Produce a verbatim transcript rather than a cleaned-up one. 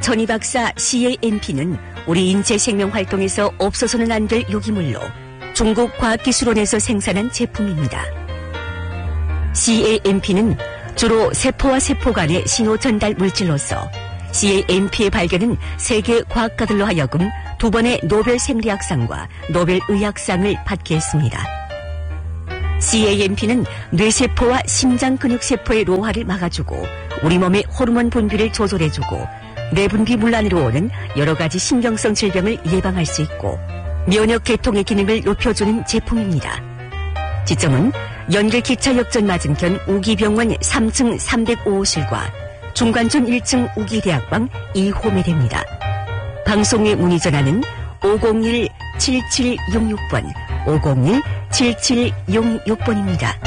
전희 박사 씨에이엠피는 우리 인체 생명 활동에서 없어서는 안 될 유기물로 중국 과학기술원에서 생산한 제품입니다. 씨에이엠피는 주로 세포와 세포 간의 신호 전달 물질로서 씨에이엠피의 발견은 세계 과학가들로 하여금 두 번의 노벨 생리학상과 노벨 의학상을 받게 했습니다. 씨에이엠피는 뇌세포와 심장 근육세포의 노화를 막아주고 우리 몸의 호르몬 분비를 조절해주고 내분비 문란으로 오는 여러 가지 신경성 질병을 예방할 수 있고 면역 계통의 기능을 높여주는 제품입니다. 지점은 연길 기차역전 맞은편 우기병원 삼 층 삼백오 호실과 중관촌 일 층 우기대학방 이 호에 됩니다. 방송에 문의 전화는 오공일 칠칠육육 번, 오공일 칠칠육육 번입니다.